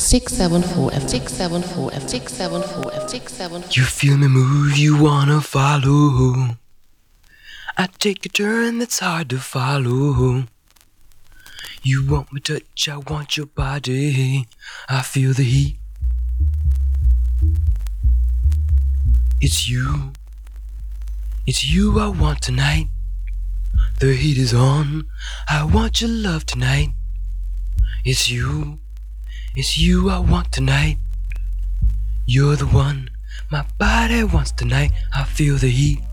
674F674F674F674. You feel me move, you wanna follow. I take a turn that's hard to follow. You want me touch, I want your body. I feel the heat. It's you I want tonight. The heat is on, I want your love tonight. It's you I want tonight. You're the one my body wants tonight. I feel the heat.